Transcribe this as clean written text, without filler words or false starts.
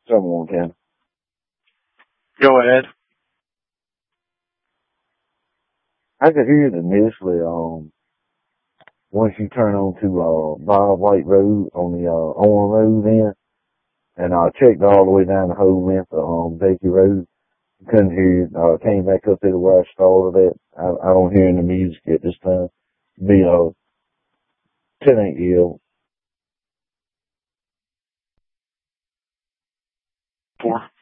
Someone can. Go ahead. I could hear it initially, once you turn onto, Bob White Road on the, Owen Road then, and I checked all the way down the whole length of, Becky Road. Couldn't hear it. Came back up to where I started at. I don't hear any music at this time. Be, 10 ill. 4.